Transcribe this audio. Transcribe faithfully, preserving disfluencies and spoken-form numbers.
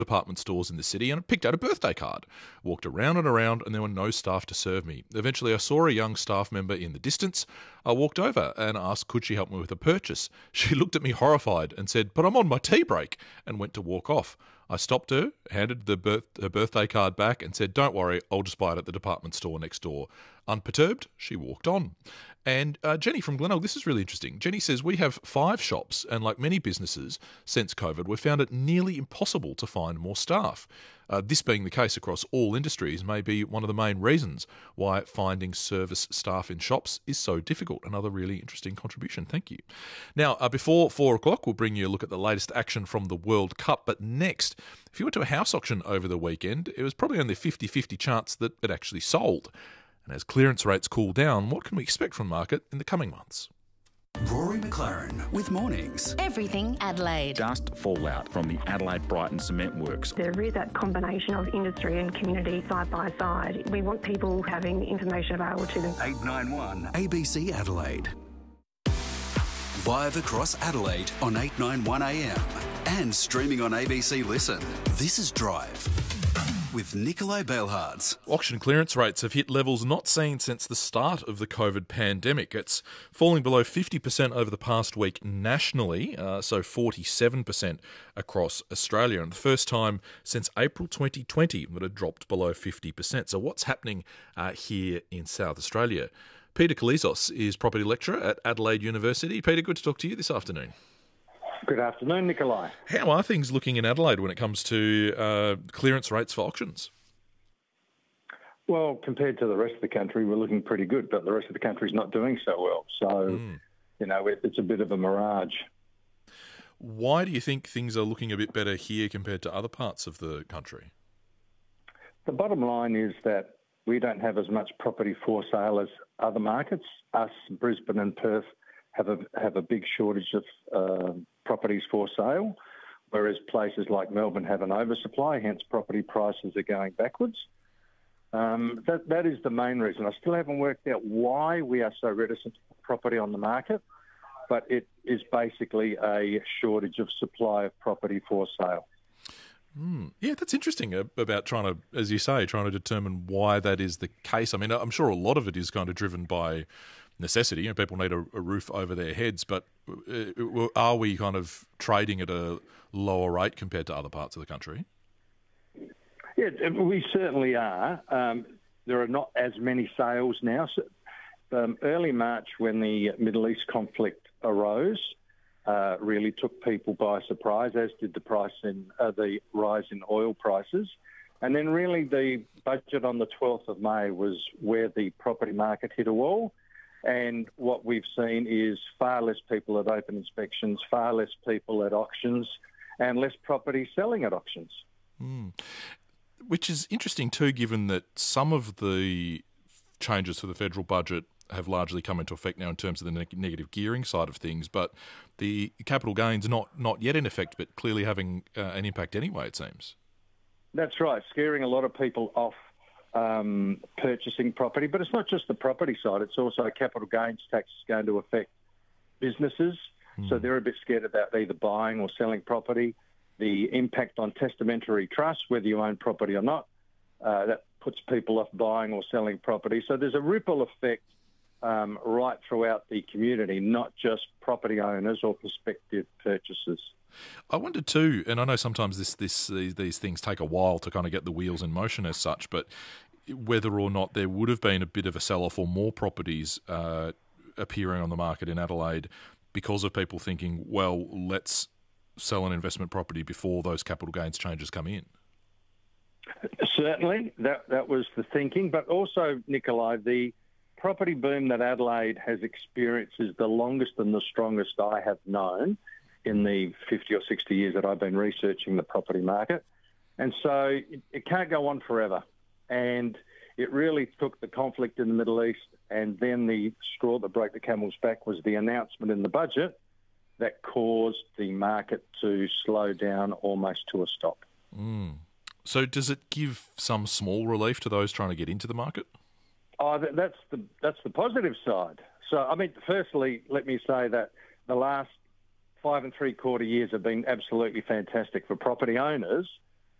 department stores in the city and I picked out a birthday card. Walked around and around and there were no staff to serve me. Eventually I saw a young staff member in the distance. I walked over and asked could she help me with a purchase. She looked at me horrified and said, "But I'm on my tea break," and went to walk off. I stopped her, handed the birth, her birthday card back and said, "Don't worry, I'll just buy it at the department store next door." Unperturbed, she walked on. And uh, Jenny from Glenelg, this is really interesting. Jenny says, we have five shops and like many businesses since COVID, we've found it nearly impossible to find more staff. Uh, this being the case across all industries may be one of the main reasons why finding service staff in shops is so difficult. Another really interesting contribution. Thank you. Now, uh, before four o'clock, we'll bring you a look at the latest action from the World Cup. But next, if you went to a house auction over the weekend, it was probably only a fifty-fifty chance that it actually sold. And as clearance rates cool down, what can we expect from the market in the coming months? Rory McLaren with Mornings. Everything Adelaide. Dust fallout from the Adelaide Brighton Cement Works. There is that combination of industry and community side by side. We want people having information available to them. eight nine one A B C Adelaide. Live across Adelaide on eight ninety-one A M and streaming on A B C Listen. This is Drive with Nikolai Belhards. Auction clearance rates have hit levels not seen since the start of the COVID pandemic. It's falling below fifty percent over the past week nationally, uh, so forty-seven percent across Australia, and the first time since April twenty twenty that it dropped below fifty percent. So what's happening uh, here in South Australia? Peter Kalizos is property lecturer at Adelaide University. Peter, good to talk to you this afternoon. Good afternoon, Nikolai. How are things looking in Adelaide when it comes to uh, clearance rates for auctions? Well, compared to the rest of the country, we're looking pretty good, but the rest of the country's not doing so well. So, mm. you know, it, it's a bit of a mirage. Why do you think things are looking a bit better here compared to other parts of the country? The bottom line is that we don't have as much property for sale as other markets. Us, Brisbane and Perth, have a have a big shortage of uh, properties for sale, whereas places like Melbourne have an oversupply, hence property prices are going backwards. Um, that that is the main reason. I still haven't worked out why we are so reticent to put property on the market, but it is basically a shortage of supply of property for sale. Mm. Yeah, that's interesting about trying to, as you say, trying to determine why that is the case. I mean, I'm sure a lot of it is kind of driven by necessity. You know, people need a, a roof over their heads, but uh, are we kind of trading at a lower rate compared to other parts of the country? Yeah, we certainly are. Um, there are not as many sales now. So, um, early March, when the Middle East conflict arose, uh, really took people by surprise, as did the price in uh, the rise in oil prices. And then really the budget on the twelfth of May was where the property market hit a wall. And what we've seen is far less people at open inspections, far less people at auctions, and less property selling at auctions. Mm. Which is interesting too, given that some of the changes to the federal budget have largely come into effect now in terms of the ne- negative gearing side of things, but the capital gains not not yet in effect, but clearly having uh, an impact anyway, it seems. That's right, scaring a lot of people off um, purchasing property. But it's not just the property side, it's also capital gains tax is going to affect businesses. Mm. So they're a bit scared about either buying or selling property. The impact on testamentary trusts, whether you own property or not, uh, that puts people off buying or selling property. So there's a ripple effect um, right throughout the community, not just property owners or prospective purchasers. I wonder too, and I know sometimes this, this these, these things take a while to kind of get the wheels in motion as such, but whether or not there would have been a bit of a sell-off or more properties uh, appearing on the market in Adelaide because of people thinking, well, let's sell an investment property before those capital gains changes come in. Certainly, that that was the thinking, but also, Nikolai, the property boom that Adelaide has experienced is the longest and the strongest I have known in the fifty or sixty years that I've been researching the property market. And so it, it can't go on forever. And it really took the conflict in the Middle East and then the straw that broke the camel's back was the announcement in the budget that caused the market to slow down almost to a stop. Mm. So does it give some small relief to those trying to get into the market? Oh, that, that's the that's the positive side. So, I mean, firstly, let me say that the last five and three quarter years have been absolutely fantastic for property owners